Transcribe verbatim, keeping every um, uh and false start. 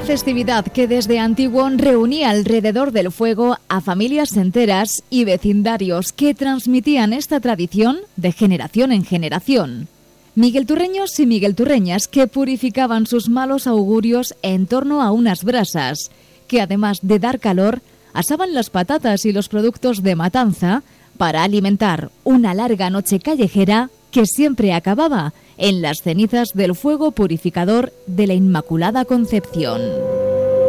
festividad que desde antiguo reunía alrededor del fuego a familias enteras y vecindarios que transmitían esta tradición de generación en generación. Miguelturreños y miguelturreñas que purificaban sus malos augurios en torno a unas brasas, que además de dar calor, asaban las patatas y los productos de matanza para alimentar una larga noche callejera que siempre acababa en las cenizas del fuego purificador de la Inmaculada Concepción.